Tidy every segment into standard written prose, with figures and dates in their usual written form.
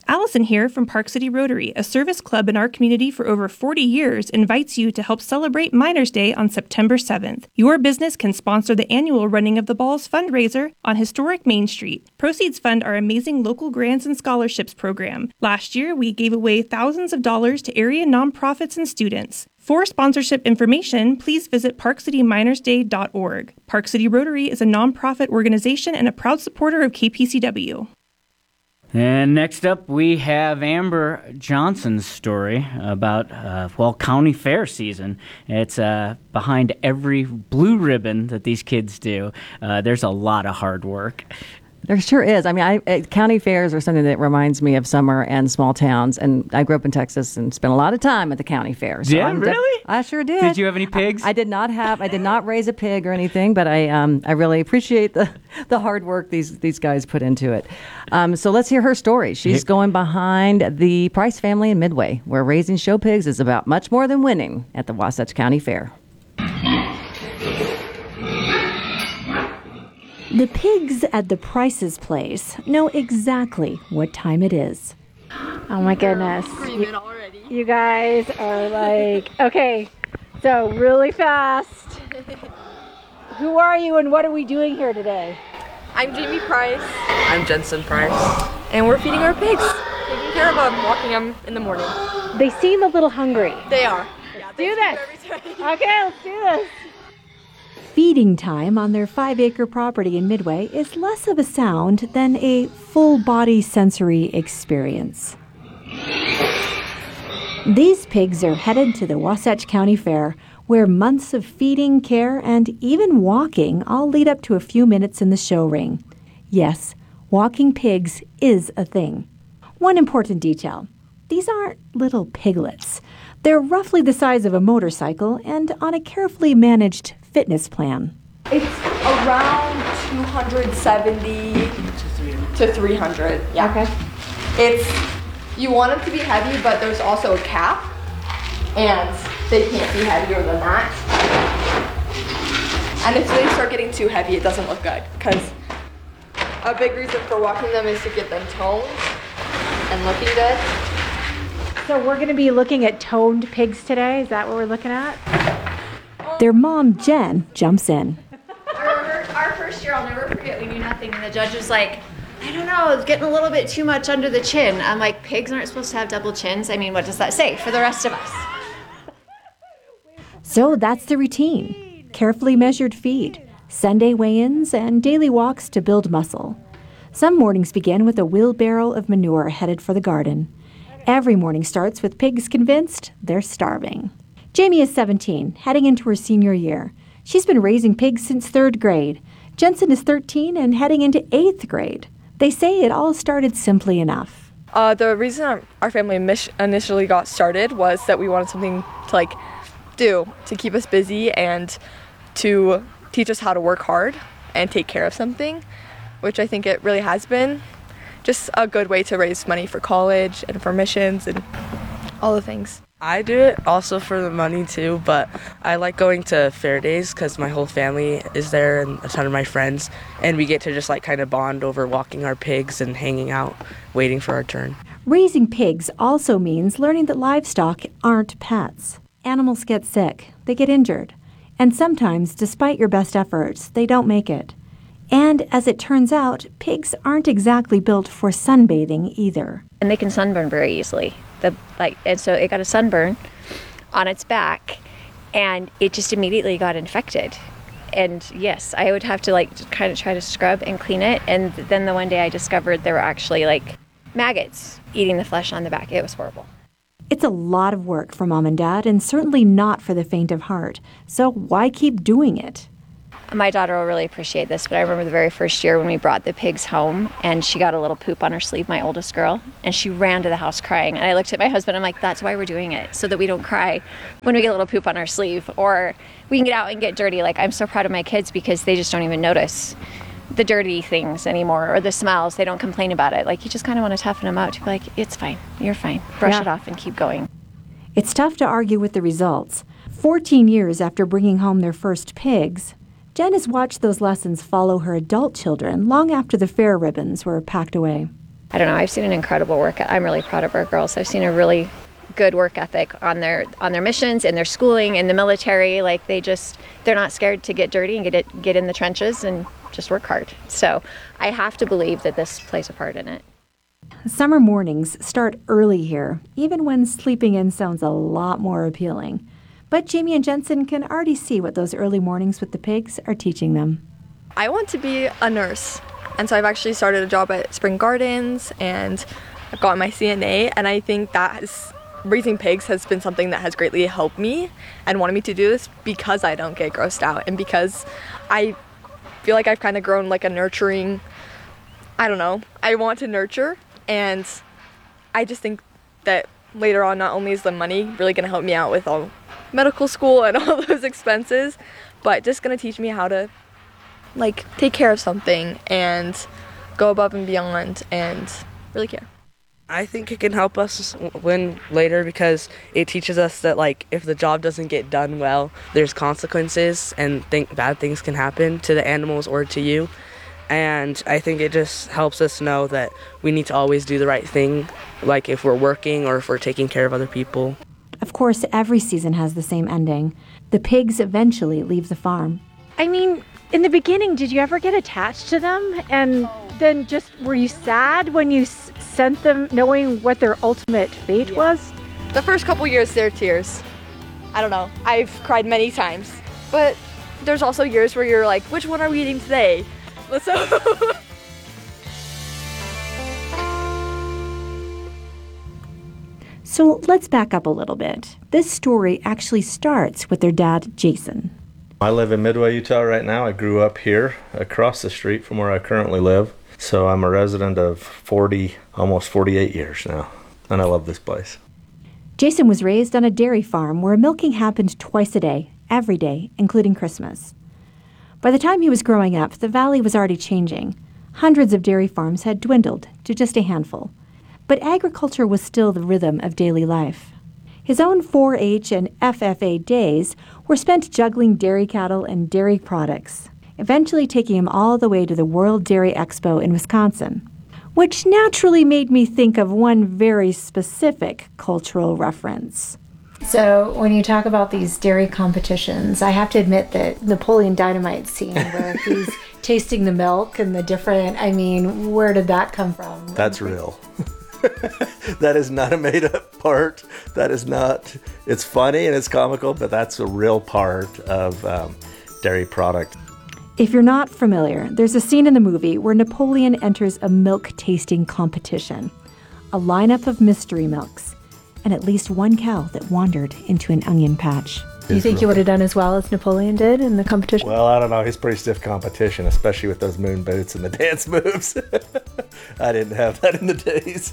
Allison here from Park City Rotary, a service club in our community for over 40 years, invites you to help celebrate Miners' Day on September 7th. Your business can sponsor the annual Running of the Balls fundraiser on historic Main Street. Proceeds fund our amazing local grants and scholarships program. Last year, we gave away thousands of dollars to area nonprofits and students. For sponsorship information, please visit parkcityminersday.org. Park City Rotary is a nonprofit organization and a proud supporter of KPCW. And next up, we have Amber Johnson's story about, county fair season. It's behind every blue ribbon that these kids do. There's a lot of hard work. There sure is. I mean, county fairs are something that reminds me of summer and small towns. And I grew up in Texas and spent a lot of time at the county fair. So yeah, really? I sure did. Did you have any pigs? I did not raise a pig or anything, but I really appreciate the hard work these guys put into it. So let's hear her story. She's going behind the Price family in Midway, where raising show pigs is about much more than winning at the Wasatch County Fair. The pigs at the Price's place know exactly what time it is. Oh my goodness. You guys are like, okay, so really fast. Who are you and what are we doing here today? I'm Jamie Price. I'm Jensen Price. And we're feeding our pigs. Taking care of them, walking them in the morning. They seem a little hungry. They are. Let's do this. Okay, let's do this. Feeding time on their 5-acre property in Midway is less of a sound than a full-body sensory experience. These pigs are headed to the Wasatch County Fair, where months of feeding, care, and even walking all lead up to a few minutes in the show ring. Yes, walking pigs is a thing. One important detail: these aren't little piglets. They're roughly the size of a motorcycle and on a carefully managed fitness plan. It's around 270 to 300. Yeah. Okay. You want them to be heavy, but there's also a cap, and they can't be heavier than that. And if they start getting too heavy, it doesn't look good, because a big reason for walking them is to get them toned and looking good. So we're going to be looking at toned pigs today? Is that what we're looking at? Their mom, Jen, jumps in. I remember our first year, I'll never forget, we knew nothing, and the judge was like, I don't know, it's getting a little bit too much under the chin. I'm like, pigs aren't supposed to have double chins. I mean, what does that say for the rest of us? So that's the routine. Carefully measured feed, Sunday weigh-ins, and daily walks to build muscle. Some mornings begin with a wheelbarrow of manure headed for the garden. Every morning starts with pigs convinced they're starving. Jamie is 17, heading into her senior year. She's been raising pigs since 3rd grade. Jensen is 13 and heading into 8th grade. They say it all started simply enough. The reason our family initially got started was that we wanted something to do to keep us busy and to teach us how to work hard and take care of something, which I think it really has been. Just a good way to raise money for college and for missions and all the things. I do it also for the money too, but I like going to fair days because my whole family is there and a ton of my friends, and we get to just kind of bond over walking our pigs and hanging out, waiting for our turn. Raising pigs also means learning that livestock aren't pets. Animals get sick, they get injured, and sometimes, despite your best efforts, they don't make it. And as it turns out, pigs aren't exactly built for sunbathing either. And they can sunburn very easily. And so it got a sunburn on its back, and it just immediately got infected. And yes, I would have to kind of try to scrub and clean it. And then the one day I discovered there were actually maggots eating the flesh on the back. It was horrible. It's a lot of work for Mom and Dad, and certainly not for the faint of heart. So why keep doing it? My daughter will really appreciate this, but I remember the very first year when we brought the pigs home and she got a little poop on her sleeve, my oldest girl, and she ran to the house crying. And I looked at my husband, I'm like, that's why we're doing it, so that we don't cry when we get a little poop on our sleeve, or we can get out and get dirty. I'm so proud of my kids because they just don't even notice the dirty things anymore, or the smells. They don't complain about it. You just kind of want to toughen them out to be like, it's fine, you're fine, brush it off and keep going. It's tough to argue with the results. 14 years after bringing home their first pigs, Jen has watched those lessons follow her adult children long after the fair ribbons were packed away. I don't know, I've seen an incredible work. I'm really proud of our girls. I've seen a really good work ethic on their missions and their schooling in the military. Like they're not scared to get dirty and get in the trenches and just work hard. So I have to believe that this plays a part in it. Summer mornings start early here, even when sleeping in sounds a lot more appealing. But Jamie and Jensen can already see what those early mornings with the pigs are teaching them. I want to be a nurse, and so I've actually started a job at Spring Gardens, and I've gotten my CNA, and I think raising pigs has been something that has greatly helped me and wanted me to do this because I don't get grossed out and because I feel like I've kind of grown like a nurturing, I want to nurture, and I just think that later on not only is the money really going to help me out with all medical school and all those expenses, but just going to teach me how to like take care of something and go above and beyond and really care. I think it can help us win later because it teaches us that like if the job doesn't get done well, there's consequences and bad things can happen to the animals or to you. And I think it just helps us know that we need to always do the right thing, like if we're working or if we're taking care of other people. Of course, every season has the same ending. The pigs eventually leave the farm. I mean, in the beginning, did you ever get attached to them? And then were you sad when you sent them knowing what their ultimate fate was? The first couple years, there are tears. I don't know. I've cried many times. But there's also years where you're like, which one are we eating today? Let's go. So let's back up a little bit. This story actually starts with their dad, Jason. I live in Midway, Utah right now. I grew up here across the street from where I currently live. So I'm a resident of almost 48 years now, and I love this place. Jason was raised on a dairy farm where milking happened twice a day, every day, including Christmas. By the time he was growing up, the valley was already changing. Hundreds of dairy farms had dwindled to just a handful. But agriculture was still the rhythm of daily life. His own 4-H and FFA days were spent juggling dairy cattle and dairy products, eventually taking him all the way to the World Dairy Expo in Wisconsin, which naturally made me think of one very specific cultural reference. So when you talk about these dairy competitions, I have to admit that Napoleon Dynamite scene where he's tasting the milk and the different, where did that come from? That's real. That is not a made-up part. That is not, it's funny and it's comical, but that's a real part of dairy product. If you're not familiar, there's a scene in the movie where Napoleon enters a milk tasting competition, a lineup of mystery milks, and at least one cow that wandered into an onion patch. You think you would have done as well as Napoleon did in the competition? Well, I don't know. He's pretty stiff competition, especially with those moon boots and the dance moves. I didn't have that in the days.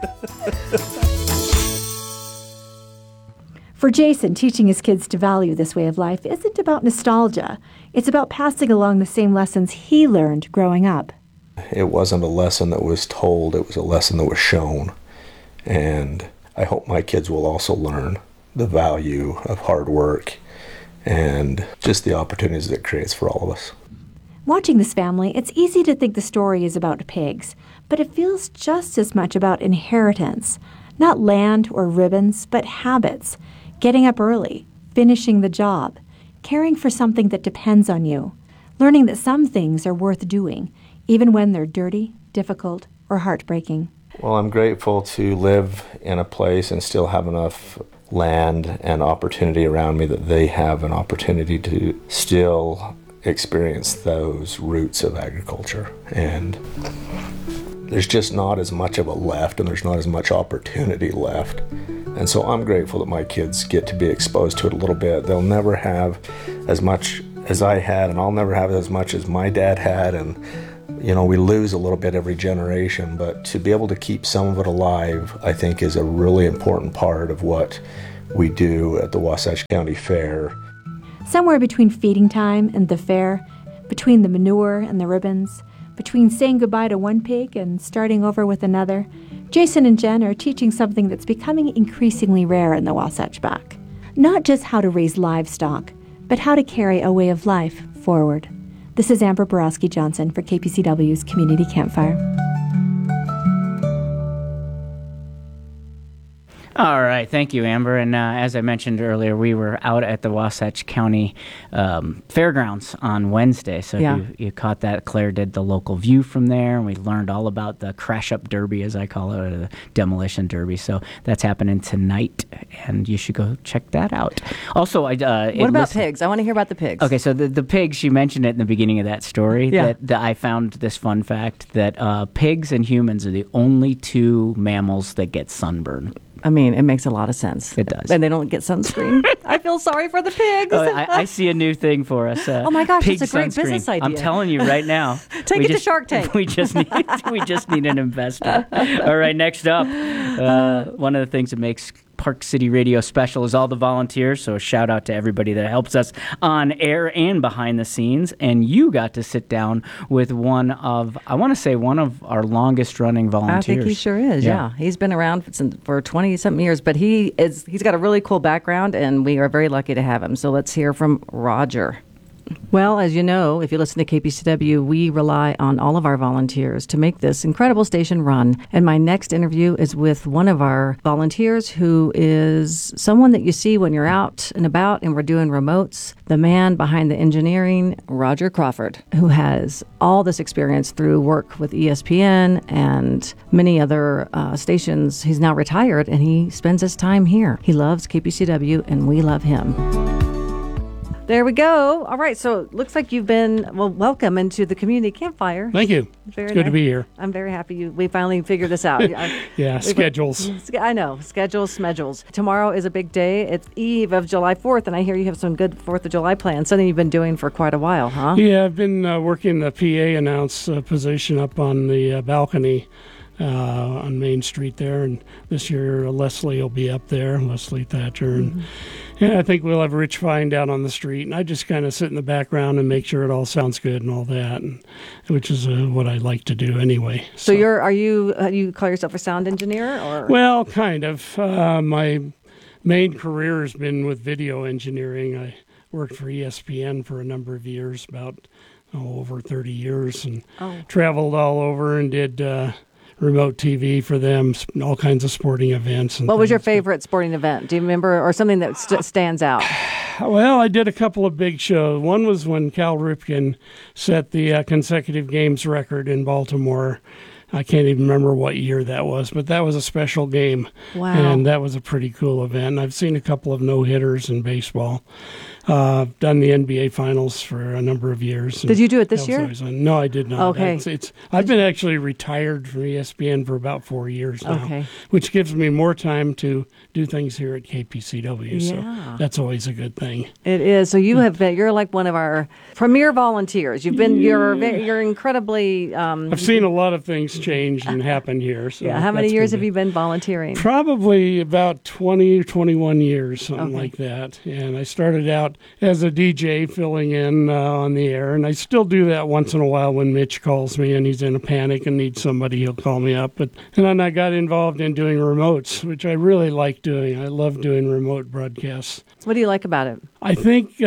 For Jason, teaching his kids to value this way of life isn't about nostalgia. It's about passing along the same lessons he learned growing up. It wasn't a lesson that was told. It was a lesson that was shown. And I hope my kids will also learn the value of hard work and just the opportunities that it creates for all of us. Watching this family, it's easy to think the story is about pigs, but it feels just as much about inheritance. Not land or ribbons, but habits. Getting up early, finishing the job, caring for something that depends on you, learning that some things are worth doing, even when they're dirty, difficult, or heartbreaking. Well, I'm grateful to live in a place and still have enough land and opportunity around me that they have an opportunity to still experience those roots of agriculture. And there's just not as much of it left, and there's not as much opportunity left. And so I'm grateful that my kids get to be exposed to it a little bit. They'll never have as much as I had, and I'll never have as much as my dad had. And we lose a little bit every generation, but to be able to keep some of it alive, I think, is a really important part of what we do at the Wasatch County Fair. Somewhere between feeding time and the fair, between the manure and the ribbons, between saying goodbye to one pig and starting over with another, Jason and Jen are teaching something that's becoming increasingly rare in the Wasatch Back. Not just how to raise livestock, but how to carry a way of life forward. This is Amber Borowski Johnson for KPCW's Community Campfire. All right. Thank you, Amber. And as I mentioned earlier, we were out at the Wasatch County Fairgrounds on Wednesday. So if you caught that, Claire did the local view from there, and we learned all about the Crash Up Derby, as I call it, or the Demolition Derby. So that's happening tonight, and you should go check that out. Also, what about pigs? I want to hear about the pigs. Okay, so the pigs, she mentioned it in the beginning of that story. Yeah. That I found this fun fact that pigs and humans are the only two mammals that get sunburn. I mean, it makes a lot of sense. It does. And they don't get sunscreen. I feel sorry for the pigs. I see a new thing for us. Oh my gosh, pig it's a great sunscreen. business idea. I'm telling you right now. Take it to Shark Tank. We just need an investor. All right, next up, one of the things that makes Park City Radio special is all the volunteers, so a shout out to everybody that helps us on air and behind the scenes. And you got to sit down with one of our longest running volunteers. I think he sure is, yeah. He's been around for 20-something years, but he's got a really cool background, and we are very lucky to have him. So let's hear from Roger. Well, as you know, if you listen to KPCW, we rely on all of our volunteers to make this incredible station run. And my next interview is with one of our volunteers who is someone that you see when you're out and about and we're doing remotes, the man behind the engineering, Roger Crawford, who has all this experience through work with ESPN and many other stations. He's now retired, and he spends his time here. He loves KPCW, and we love him. There we go. All right. So it looks like you've been, welcome into the community campfire. Thank you. Very it's good to be here. I'm very happy we finally figured this out. Yeah, schedules. I know. Schedules. Tomorrow is a big day. It's eve of July 4th, and I hear you have some good 4th of July plans, something you've been doing for quite a while, huh? Yeah, I've been working the PA announce position up on the balcony on Main Street there, and this year Leslie will be up there, Leslie Thatcher, and I think we'll have Rich Fine down on the street, and I just kind of sit in the background and make sure it all sounds good and all that, which is what I like to do anyway. So you call yourself a sound engineer, or? Well, kind of. My main career has been with video engineering. I worked for ESPN for a number of years, about over 30 years, and traveled all over and did remote TV for them, all kinds of sporting events. What was your favorite sporting event? Do you remember, or something that stands out? Well, I did a couple of big shows. One was when Cal Ripken set the consecutive games record in Baltimore. I can't even remember what year that was, but that was a special game. Wow. And that was a pretty cool event. I've seen a couple of no-hitters in baseball. I've done the NBA Finals for a number of years. Did you do it this year? No, I did not. Okay. I've been actually retired from ESPN for about 4 years now, okay, which gives me more time to do things here at KPCW. Yeah. So that's always a good thing. It is. So you're like one of our premier volunteers. You're incredibly. I've seen a lot of things change and happen here. So yeah. How many years have you been volunteering? Probably about 20, 21 years, something like that. And I started out as a DJ filling in on the air, and I still do that once in a while when Mitch calls me and he's in a panic and needs somebody, he'll call me up. And then I got involved in doing remotes, which I really like doing. I love doing remote broadcasts. What do you like about it? I think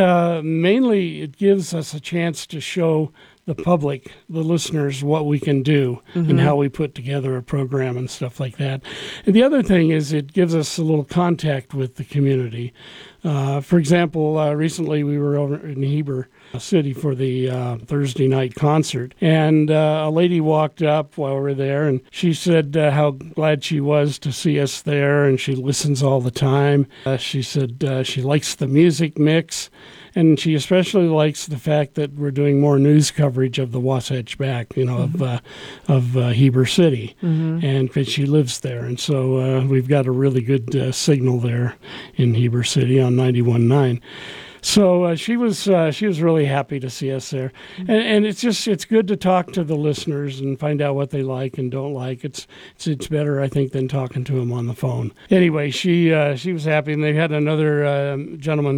mainly it gives us a chance to show the public, the listeners, what we can do and how we put together a program and stuff like that. And the other thing is it gives us a little contact with the community. For example, recently we were over in Heber City for the Thursday night concert, and a lady walked up while we were there, and she said how glad she was to see us there, and she listens all the time. She said she likes the music mix, and she especially likes the fact that we're doing more news coverage of the Wasatch Back, of Heber City, and because she lives there, and so we've got a really good signal there in Heber City on 91.9. So she was really happy to see us there, and it's good to talk to the listeners and find out what they like and don't like. It's better, I think, than talking to them on the phone. Anyway, she was happy, and they had another gentleman